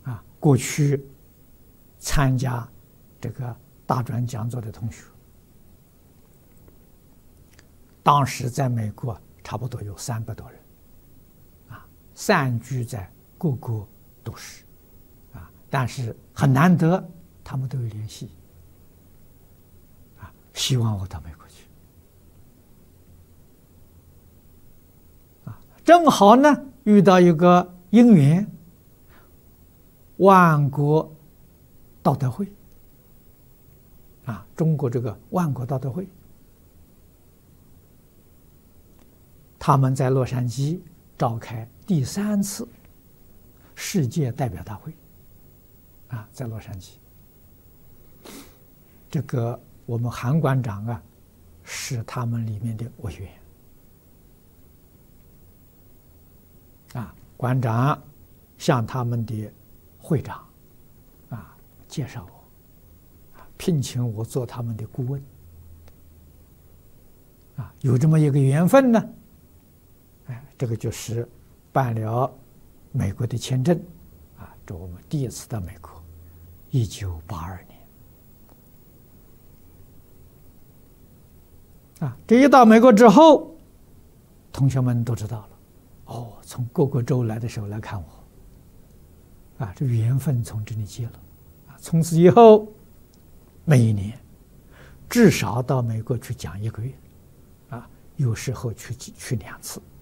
过去参加这个大专讲座的同学，当时在美国差不多有300多人，散居在各个都市，但是很难得，他们都有联系，希望我到美国去，正好呢遇到一个因缘，万国道德会，中国这个万国道德会，他们在洛杉矶召开第3次世界代表大会，在洛杉矶，这个我们韩馆长是他们里面的委员，馆长向他们的会长介绍我，聘请我做他们的顾问，有这么一个缘分呢，这个就是办了美国的签证，这我们第一次到美国，1982年，这一到美国之后，同学们都知道了，从各个州来的时候来看我，这缘分从这里结了，从此以后，每一年至少到美国去讲1个月，有时候去2次。